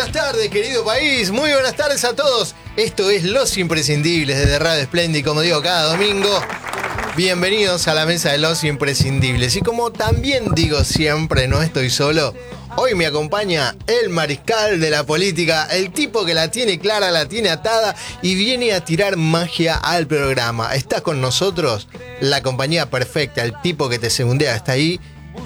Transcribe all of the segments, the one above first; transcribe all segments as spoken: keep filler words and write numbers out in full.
buenas tardes, querido país. Muy buenas tardes a todos. Esto es Los Imprescindibles desde Radio Splendid, como digo cada domingo. Bienvenidos a la mesa de Los Imprescindibles. Y como también digo siempre, no estoy solo. Hoy me acompaña el mariscal de la política, el tipo que la tiene clara, la tiene atada y viene a tirar magia al programa. Está con nosotros la compañía perfecta, el tipo que te segundea, está ahí,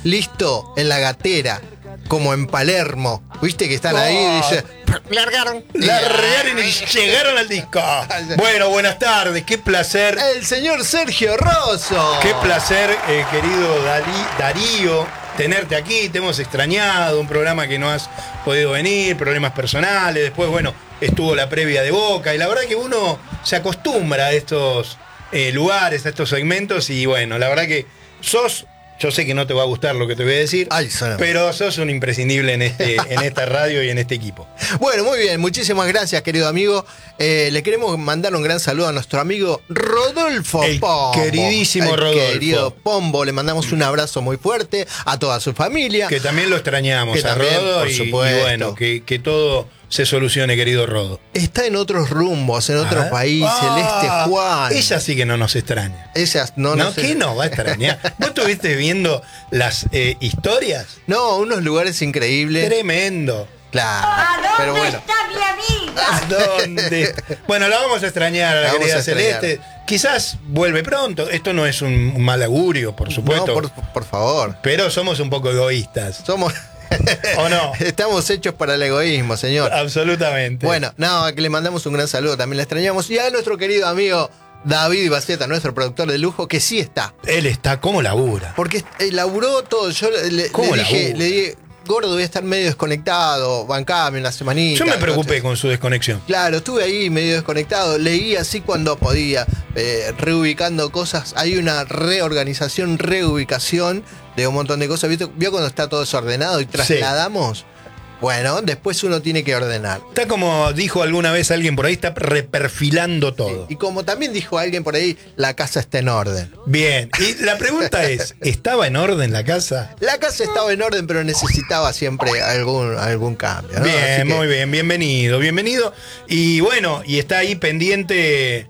listo en la gatera, como en Palermo. ¿Viste que están ahí? Y dice, largaron. Largaron y llegaron al disco. Bueno, buenas tardes, qué placer. El señor Sergio Rosso. Qué placer, eh, querido Dalí, Darío, tenerte aquí. Te hemos extrañado, un programa que no has podido venir, problemas personales. Después, bueno, estuvo la previa de Boca. Y la verdad que uno se acostumbra a estos eh, lugares, a estos segmentos. Y bueno, la verdad que sos... Yo sé que no te va a gustar lo que te voy a decir, Ay, pero sos un imprescindible en, este, en esta radio y en este equipo. Bueno, muy bien, muchísimas gracias, querido amigo. Eh, le queremos mandar un gran saludo a nuestro amigo Rodolfo el Pombo. Queridísimo el Rodolfo. Querido Pombo, le mandamos un abrazo muy fuerte a toda su familia. Que también lo extrañamos que a también, Rodo, por y, supuesto. y bueno, que, que todo se solucione, querido Rodo. Está en otros rumbos, en otros ¿Ah? países, Ah, el este Juan. Ella sí que no nos extraña. Ella no, no, no sé. ¿Qué no va a extrañar? ¿Vos estuviste viendo las eh, historias? No, unos lugares increíbles. Tremendo. Claro. ¿A dónde pero bueno. está mi amiga? ¿A dónde? Bueno, la vamos a extrañar a la, La vamos querida a extrañar. Celeste. Quizás vuelve pronto. Esto no es un mal augurio, por supuesto. No, por, por favor. Pero somos un poco egoístas. Somos... ¿O no? Estamos hechos para el egoísmo, señor. Absolutamente. Bueno, no, que le mandamos un gran saludo, también le extrañamos. Y a nuestro querido amigo David Baceta, nuestro productor de lujo, que sí está. Él está como labura. Porque eh, laburó todo. Yo le, le ¿Cómo dije, labura? le dije, gordo, voy a estar medio desconectado, bancame una semanita. Yo me preocupé Entonces, con su desconexión. Claro, estuve ahí medio desconectado, leí así cuando podía, eh, reubicando cosas. Hay una reorganización, reubicación de un montón de cosas. ¿Viste? ¿Vio cuando está todo desordenado y trasladamos? Sí. Bueno, después uno tiene que ordenar. Está como dijo alguna vez alguien por ahí, está reperfilando todo. Sí, y como también dijo alguien por ahí, la casa está en orden. Bien, y la pregunta es, ¿estaba en orden la casa? La casa estaba en orden, pero necesitaba siempre algún, algún cambio, ¿no? Bien, Así que, muy bien, bienvenido, bienvenido. Y bueno, y está ahí pendiente,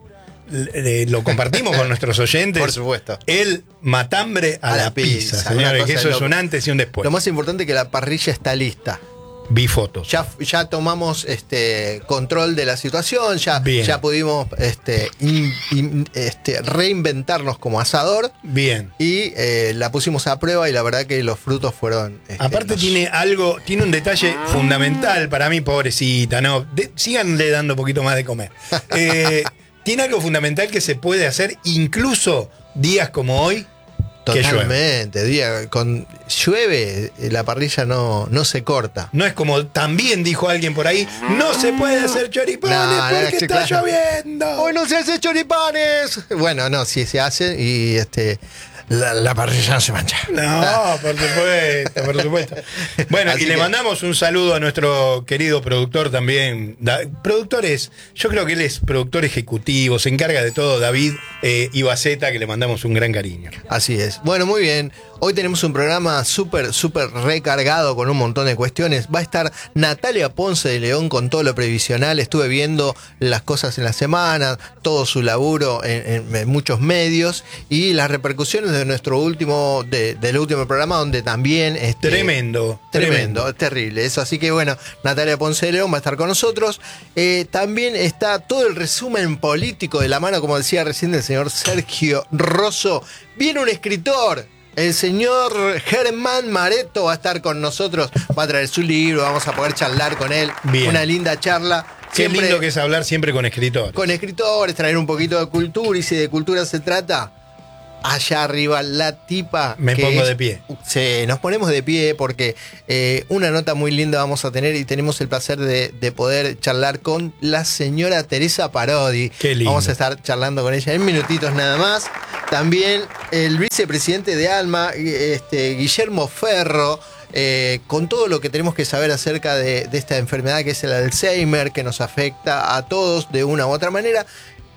eh, lo compartimos con nuestros oyentes. Por supuesto. El matambre a, A la, la pizza, pizza, señores, una que cosa eso de es loco. un antes y un después. Lo más importante es que la parrilla está lista. Vi fotos. Ya, ya tomamos este control de la situación, ya, Bien. ya pudimos este, in- in- este, reinventarnos como asador. Bien. Y eh, la pusimos a prueba y la verdad que los frutos fueron... este, Aparte los- tiene algo, tiene un detalle fundamental para mí, pobrecita, no, de, síganle dando un poquito más de comer. Eh, tiene algo fundamental que se puede hacer incluso días como hoy, que llueve. Totalmente, día, con llueve, la parrilla no, no se corta. No es como también dijo alguien por ahí, no se puede hacer choripanes No, no, porque sí, está claro. lloviendo. ¡Hoy no se hace choripanes! Bueno, no, sí se hace y este la, la parrilla no se mancha. No, por supuesto, por supuesto. Bueno, Así y le que- mandamos un saludo a nuestro querido productor también. Da, productores, yo creo que él es productor ejecutivo, se encarga de todo, David eh, Ibaceta, que le mandamos un gran cariño. Así es. Bueno, muy bien. Hoy tenemos un programa súper, súper recargado con un montón de cuestiones. Va a estar Natalia Ponce de León con todo lo previsional. Estuve viendo las cosas en la semana, todo su laburo en, en- en muchos medios y las repercusiones de nuestro último, de- del último programa, donde también... Este, Tremendo, Tremendo, tremendo. terrible. Eso, así que bueno, Natalia Ponce de León va a estar con nosotros. Eh, también está todo el resumen político de la mano, como decía recién el señor Sergio Rosso. Viene un escritor. El señor Germán Mareto va a estar con nosotros, va a traer su libro, vamos a poder charlar con él. Bien. Una linda charla. Qué Siempre lindo que es hablar siempre con escritores. con escritores, traer un poquito de cultura. Y si de cultura se trata, allá arriba la tipa. Me que pongo es- de pie. Sí, nos ponemos de pie porque eh, una nota muy linda vamos a tener y tenemos el placer de, de poder charlar con la señora Teresa Parodi. Qué lindo. Vamos a estar charlando con ella en minutitos nada más. También el vicepresidente de ALMA, este, Guillermo Ferro, eh, con todo lo que tenemos que saber acerca de, de esta enfermedad que es el Alzheimer, que nos afecta a todos de una u otra manera.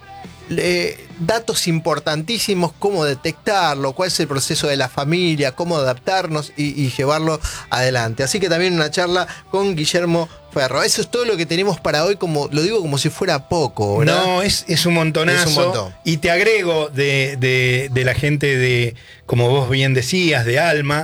eh, datos importantísimos, cómo detectarlo, cuál es el proceso de la familia, cómo adaptarnos y, y llevarlo adelante. Así que también una charla con Guillermo Ferro. Eso es todo lo que tenemos para hoy, como lo digo como si fuera poco, ¿verdad? No, es, es un montonazo. Es un montón. Y te agrego de, de, de la gente de, como vos bien decías, de Alma,